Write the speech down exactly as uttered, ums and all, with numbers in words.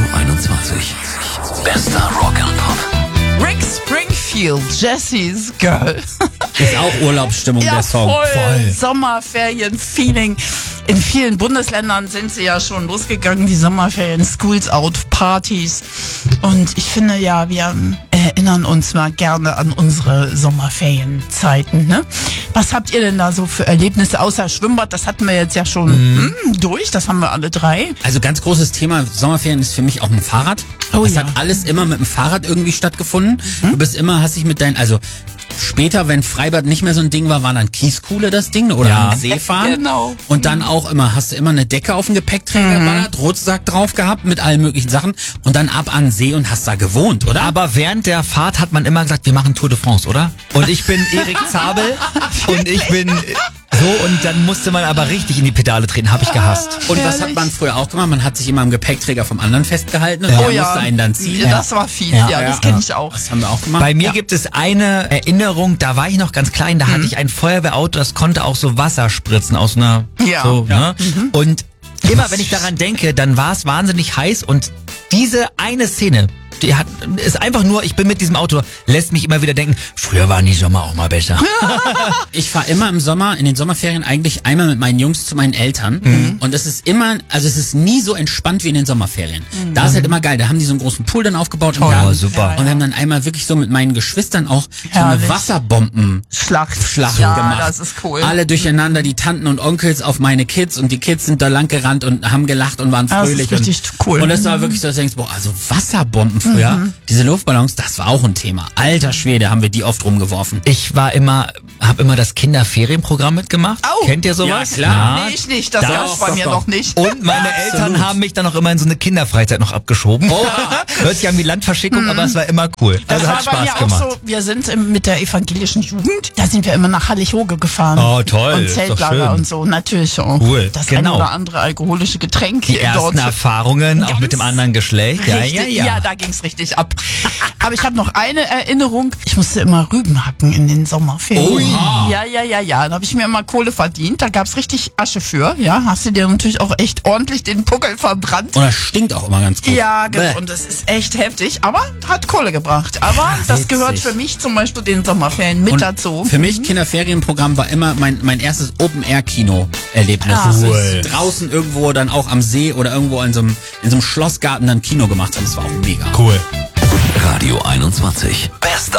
einundzwanzig. Bester Rock and Pop. Rick Springfield, Jessie's Girl. Ist auch Urlaubsstimmung, Ja, der Song. voll. Voll. Sommerferien-Feeling. In vielen Bundesländern sind sie ja schon losgegangen, die Sommerferien, Schools Out, Partys. Und ich finde ja, wir erinnern uns mal gerne an unsere Sommerferienzeiten. Ne? Was habt ihr denn da so für Erlebnisse außer Schwimmbad? Das hatten wir jetzt ja schon mhm. mh, durch, das haben wir alle drei. Also ganz großes Thema Sommerferien ist für mich auch ein Fahrrad. Oh das ja. hat alles immer mit dem Fahrrad irgendwie stattgefunden. Mhm. Du bist immer, hast dich mit deinen, also später, wenn Freibad nicht mehr so ein Ding war, war dann Kieskuhle das Ding oder Ja. am See fahren. Genau. Und dann auch immer, hast du immer eine Decke auf dem Gepäckträger, mhm. Rucksack drauf gehabt mit allen möglichen Sachen und dann ab an den See und hast da gewohnt, oder? Aber während der Fahrt hat man immer gesagt, wir machen Tour de France, oder? Und ich bin Erik Zabel und ich bin so, und dann musste man aber richtig in die Pedale treten, habe ich gehasst. Und was hat man früher auch gemacht? Man hat sich immer am Gepäckträger vom anderen festgehalten und Ja. der Oh ja. musste einen dann ziehen. Ja, das war fies, ja, Ja. das Ja. kenne ich auch. Das haben wir auch gemacht. Bei mir Ja. gibt es eine Erinnerung, da war ich noch ganz klein, da hatte ich ein Feuerwehrauto, das konnte auch so Wasser spritzen aus einer, Ja. so, Ja. ne? Und immer wenn ich daran denke, dann war es wahnsinnig heiß und diese eine Szene, die hat, ist einfach nur, ich bin mit diesem Auto, lässt mich immer wieder denken, früher waren die Sommer auch mal besser. Ich fahre immer im Sommer, in den Sommerferien eigentlich einmal mit meinen Jungs zu meinen Eltern. Mhm. Und es ist immer, also es ist nie so entspannt wie in den Sommerferien. Mhm. Da ist halt immer geil. Da haben die so einen großen Pool dann aufgebaut. Oh, im Garten. super. Und wir haben dann einmal wirklich so mit meinen Geschwistern auch so eine Herrlich. Wasserbomben Schlacht. Schlacht ja, gemacht. das ist cool. Alle durcheinander, die Tanten und Onkels auf meine Kids und die Kids sind da lang gerannt und haben gelacht und waren Das ist fröhlich. richtig und, cool. Und das war wirklich so, dass du denkst, boah, also Wasserbomben früher, Mhm. diese Luftballons, das war auch ein Thema. Alter Schwede, haben wir die oft rumgeworfen. Ich war immer, habe immer das Kinderferienprogramm mitgemacht. Au. Kennt ihr sowas? Ja, klar. Nee, ich nicht, das Da- gab's bei doch, mir doch. noch nicht. Und meine Eltern Absolut. haben mich dann auch immer in so eine Kinderfreizeit noch abgeschoben. Oh. Hört sich an wie Landverschickung, aber es war immer cool. Das Also war hat bei mir Spaß auch gemacht. so, wir sind im, mit der evangelischen Jugend, da sind wir immer nach Hallig-Hoge gefahren. Oh, toll, Und ist doch Zeltlager schön. und so, natürlich auch. Cool, Das genau. eine oder andere alkoholische Getränk Die ersten dort. Erfahrungen auch Ganz mit dem anderen Geschlecht. Ja, Richtig, ja, ja. da ging's richtig ab. Aber ich habe noch eine Erinnerung. Ich musste immer Rüben hacken in den Sommerferien. Oha. Ja, ja, ja, ja. Da habe ich mir immer Kohle verdient. Da gab's richtig Asche für. Ja, hast du dir natürlich auch echt ordentlich den Puckel verbrannt. Und das stinkt auch immer ganz gut. Ja, genau. Bäh. Und das ist echt heftig, aber hat Kohle gebracht. Aber das witzig. gehört für mich zum Beispiel den Sommerferien mit Und dazu. Für mich Kinderferienprogramm war immer mein, mein erstes Open-Air-Kino-Erlebnis. Ah. Das Cool. ist draußen irgendwo dann auch am See oder irgendwo in so einem, in so einem Schlossgarten dann Kino gemacht haben. Das war auch mega. Cool. Radio einundzwanzig. Bester